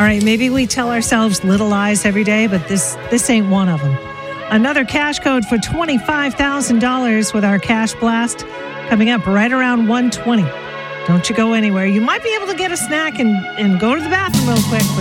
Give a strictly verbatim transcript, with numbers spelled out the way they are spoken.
All right, maybe we tell ourselves little lies every day, but this this ain't one of them. Another cash code for twenty-five thousand dollars with our Cash Blast coming up right around one twenty. Don't you go anywhere. You might be able to get a snack and, and go to the bathroom real quick, but